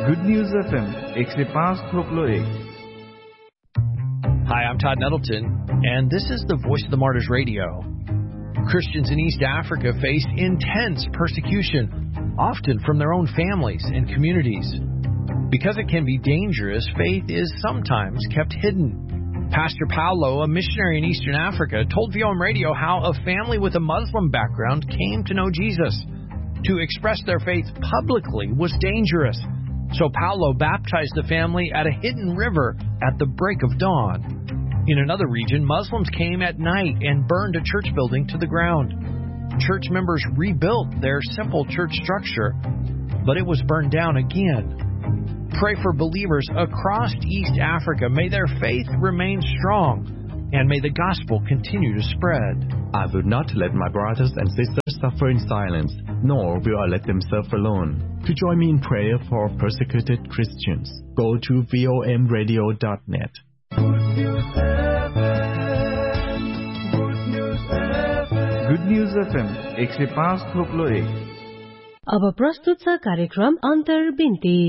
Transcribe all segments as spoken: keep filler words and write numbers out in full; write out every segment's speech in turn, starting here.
Good News F M one oh five point one. Hi, I'm Todd Nettleton, and this is the Voice of the Martyrs Radio. Christians in East Africa face intense persecution, often from their own families and communities. Because it can be dangerous, faith is sometimes kept hidden. Pastor Paulo, a missionary in Eastern Africa, told V O M Radio how a family with a Muslim background came to know Jesus. To express their faith publicly was dangerous, so Paulo baptized the family at a hidden river at the break of dawn. In another region, Muslims came at night and burned a church building to the ground. Church members rebuilt their simple church structure, but it was burned down again. Pray for believers across East Africa. May their faith remain strong, and may the gospel continue to spread. I will not let my brothers and sisters suffer in silence, nor will I let them suffer alone. To join me in prayer for persecuted Christians, go to V O M radio dot net. Good News F M one oh five point one. अब प्रस्तुत छ कार्यक्रम अन्तर्बिन्ती।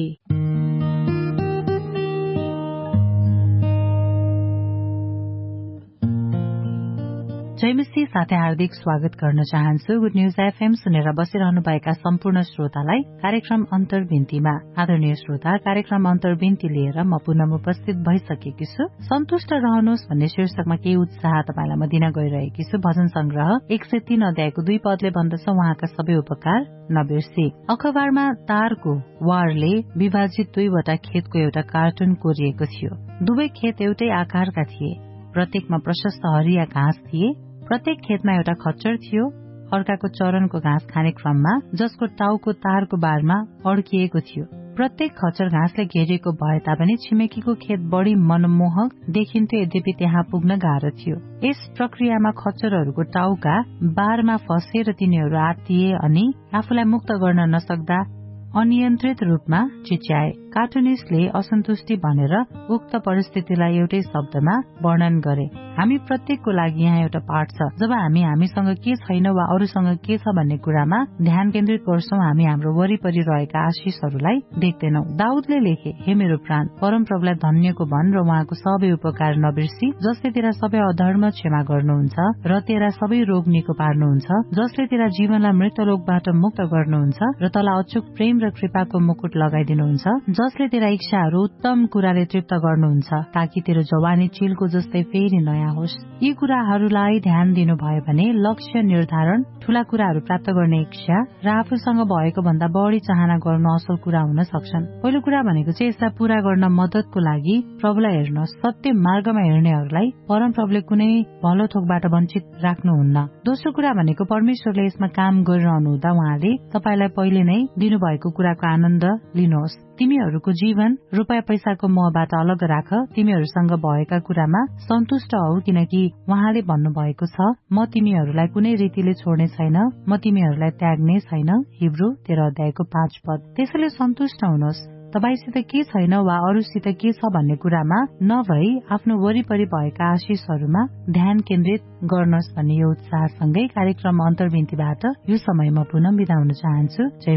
जयमसी साथै हार्दिक स्वागत गर्न चाहन्छु। Good news FM सुनेर बसिरहनुभएका सम्पूर्ण श्रोतालाई कार्यक्रम अन्तर्बिन्तीमा। आदरणीय श्रोता, कार्यक्रम अन्तर्बिन्ती लिएर म पुनः उपस्थित भइसकेकी छु। सन्तुष्ट रहनुहोस् भन्ने शीर्षकमा केही उत्साह तपाईलाई म दिन गइरहेकी छु। भजन संग्रह एक सय तीन अध्यायको दुई पदले भन्दछ, उहाँका सबै उपकार नबिर्सी। अखबारमा तारको वारले विभाजित दुईवटा खेतको एउटा कार्टुन कोरिएको थियो। दुवै खेत एउटै आकारका थिए। प्रत्येकमा प्रशस्त हरिया घाँस थिए। प्रत्येक खेतमा एउटा खच्चर थियो। अर्काको चरनको घाँस खाने क्रममा जसको टाउको तारको बारमा अड्किएको थियो। प्रत्येक खच्चर घाँसले घेरिएको भए तापनि छिमेकीको खेत बढी मनमोहक देखिन्थ्यो, यद्यपि त्यहाँ पुग्न गाह्रो थियो। यस प्रक्रियामा खच्चरहरूको टाउका बारमा फसेर तिनीहरू आत्तिए अनि आफूलाई मुक्त गर्न नसक्दा अनियन्त्रित रूपमा चिच्याए। कार्टुनिस्टले असन्तुष्टि भनेर उक्त परिस्थितिलाई एउटै शब्दमा वर्णन गरे। हामी प्रत्येकको लागि यहाँ एउटा पाठ छ। जब हामी हामीसँग के छैन वा अरूसँग के छ भन्ने कुरामा ध्यान केन्द्रित गर्छौं, हामी हाम्रो वरिपरि रहेका आशिषहरूलाई देख्दैनौं। दाउदले लेखे, हे मेरो प्राण, परमप्रभुलाई धन्यको भन र उहाँको सबै उपकार नबिर्सी, जसले तेरा सबै अधर्म क्षमा गर्नुहुन्छ र तेरा सबै रोग निको पार्नुहुन्छ, जसले तेरा जीवनलाई मृत्यलोकबाट मुक्त गर्नुहुन्छ र तँलाई अचूक प्रेम र कृपाको मुकुट लगाइदिनुहुन्छ, जसले तेरा इच्छाहरू उत्तम कुराले तृप्त गर्नुहुन्छ, ताकि तेरो जवानी चिलको जस्तै फेरि नयाँ होस्। यी कुराहरूलाई ध्यान दिनुभयो भने लक्ष्य निर्धारण, ठूला कुराहरू प्राप्त गर्ने इच्छा र आफूसँग भएको भन्दा बढी चाहना गर्नु असल कुरा हुन सक्छन्। पहिलो कुरा भनेको चाहिँ यसलाई पूरा गर्न मद्दतको लागि प्रभुलाई हेर्नुहोस्। सत्य मार्गमा हिँड्नेहरूलाई परमप्रभुले कुनै भलो थोकबाट वञ्चित राख्नुहुन्न। दोस्रो कुरा भनेको परमेश्वरले यसमा काम गरिरहनु हुँदा उहाँले तपाईलाई पहिले नै दिनुभएको कुराको आनन्द लिनुहोस्। तिमीहरूको जीवन रुपैयाँ पैसाको मोहबाट अलग राख। तिमीहरूसँग भएका कुरामा सन्तुष्ट हौ, किनकि उहाँले भन्नुभएको छ, म तिमीहरूलाई कुनै रीतिले छोड्ने छैन, म तिमीहरूलाई त्याग्ने छैन। हिब्रू तेह्र अध्यायको पाँच पद। त्यसैले सन्तुष्ट हुनुहोस्। तपाईसित के छैन वा अरूसित के छ भन्ने कुरामा नभई आफ्नो वरिपरि भएका आशिषहरूमा ध्यान केन्द्रित गर्नुहोस् भन्ने यो उत्साहसँगै कार्यक्रम अन्तर्बिन्तीबाट यो समयमा पुनः बिदा हुन चाहन्छु। जय